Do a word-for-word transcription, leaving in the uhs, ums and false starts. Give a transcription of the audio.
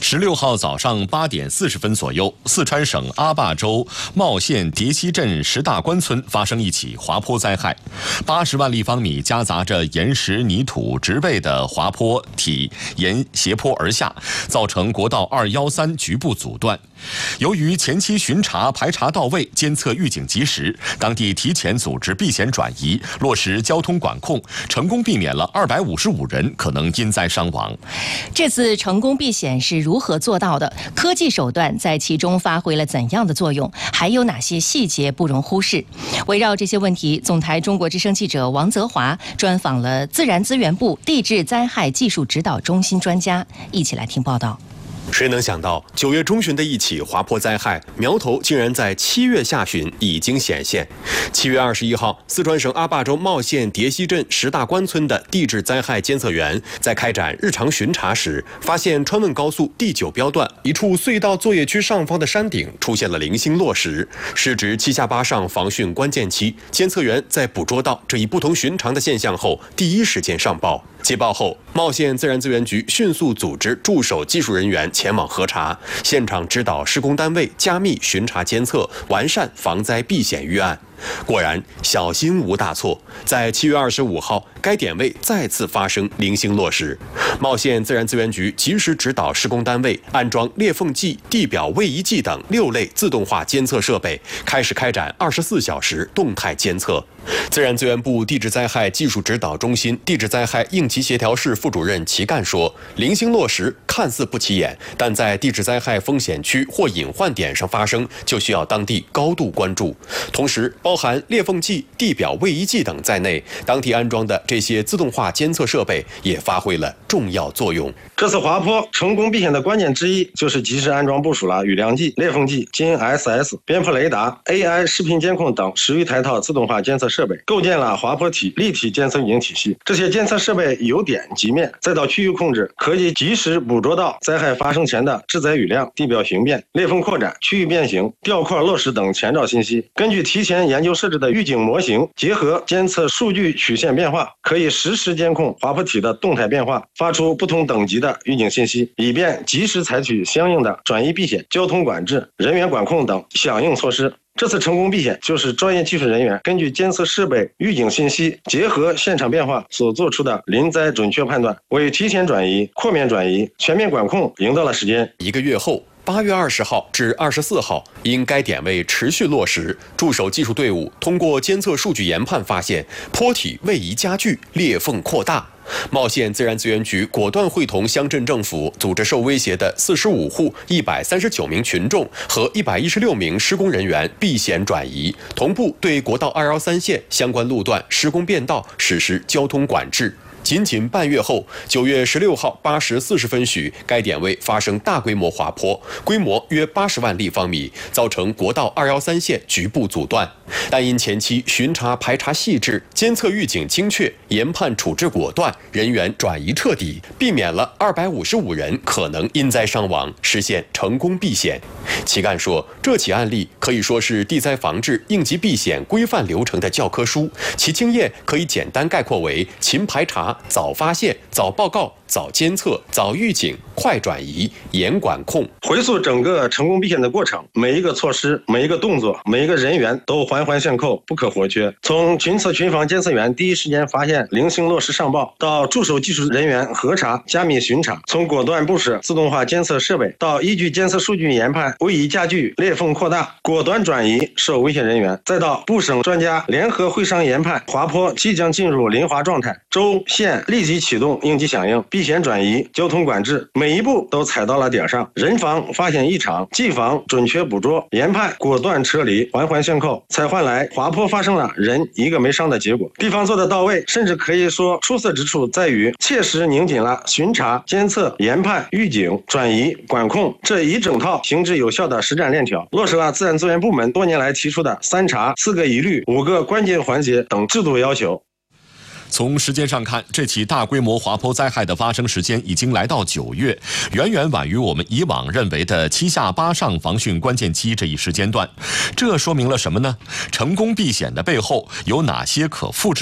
十六号早上八点四十分左右，四川省阿坝州茂县叠溪镇石大关村发生一起滑坡灾害。八十万立方米夹杂着岩石、泥土、植被的滑坡体沿斜坡而下，造成国道二一三局部阻断。由于前期巡查排查到位，监测预警及时，当地提前组织避险转移，落实交通管控，成功避免了二百五十五人可能因灾伤亡。 这次成功避险是如何做到的？科技手段在其中发挥了怎样的作用？还有哪些细节不容忽视？围绕这些问题，总台中国之声记者王泽华专访了自然资源部地质灾害技术指导中心专家，一起来听报道。 谁能想到，九月中旬的一起滑坡灾害苗头竟然在七月下旬已经显现。七月二十一号，四川省阿坝州茂县叠溪镇石大关村的地质灾害监测员在开展日常巡查时，发现川汶高速第九标段一处隧道作业区上方的山顶出现了零星落石，是指七下八上防汛关键期。监测员在捕捉到这一不同寻常的现象后，第一时间上报。接报后，茂县自然资源局迅速组织驻守技术人员前往核查，现场指导施工单位加密巡查监测，完善防灾避险预案。果然，小心无大错。在七月二十五号，该点位再次发生零星落石。茂县自然资源局及时指导施工单位安装裂缝计、地表位移计等六类自动化监测设备，开始开展二十四小时动态监测。自然资源部地质灾害技术指导中心地质灾害应急协调室副主任齐干说：“零星落石看似不起眼，但在地质灾害风险区或隐患点上发生，就需要当地高度关注。同时，包含裂缝计、地表位移计等在内，当地安装的这些自动化监测设备也发挥了重要作用。 这次滑坡成功避险的关键之一，就是及时安装部署了雨量计、裂缝计、G N S S、边坡雷达、A I 视频监控等十余台套自动化监测设备，构建了滑坡体立体监测预警体系。这些监测设备由点及面，再到区域控制，可以及时捕捉到灾害发生前的致灾雨量、地表形变、裂缝扩展、区域变形、掉块落石等前兆信息。根据提前研究设置的预警模型，结合监测数据曲线变化，可以实时监控滑坡体的动态变化，发出不同等级的预警信息，以便及时采取相应的转移避险、交通管制、人员管控等响应措施。这次成功避险，就是专业技术人员根据监测设备预警信息，结合现场变化所做出的临灾准确判断，为提前转移、扩面转移、全面管控赢得了时间。 一个月后，八月二十号至二十四号，因该点位持续落石，驻守技术队伍通过监测数据研判发现，坡体位移加剧，裂缝扩大。茂县自然资源局果断会同乡镇政府，组织受威胁的四十五户、一百三十九名群众和一百一十六名施工人员避险转移，同步对国道二一三线相关路段施工变道实施交通管制。仅仅半月后，九月十六号八时四十分许，该点位发生大规模滑坡，规模约八十万立方米，造成国道二一三线局部阻断。但因前期巡查排查细致，监测预警精确，研判处置果断，人员转移彻底，避免了二百五十五人可能因灾伤亡，实现成功避险。齐干说，这起案例可以说是地灾防治应急避险规范流程的教科书，其经验可以简单概括为勤排查、早发现、早报告、早监测、早预警、快转移、严管控。 回溯整个成功避险的过程，每一个措施、每一个动作、每一个人员都环环相扣，不可或缺。从群测群防监测员第一时间发现零星落石上报，到驻守技术人员核查、加密巡查；从果断部署自动化监测设备，到依据监测数据研判位移加剧、裂缝扩大，果断转移受危险人员；再到部省专家联合会商研判滑坡即将进入临滑状态，州县立即启动应急响应、避险转移、交通管制，每一步都踩到了点上。人防发现异常，技防准确捕捉，研判果断撤离，环环相扣，才换来滑坡发生了人一个没伤的结果。地方做得到位，甚至可以说出色之处在于切实拧紧了巡查、监测、研判、预警、转移、管控这一整套行之有效的实战链条，落实了自然资源部门多年来提出的三查、四个一律、五个关键环节等制度要求。 从时间上看，这起大规模滑坡灾害的发生时间已经来到九月，远远晚于我们以往认为的七下八上防汛关键期这一时间段。这说明了什么呢？成功避险的背后有哪些可复制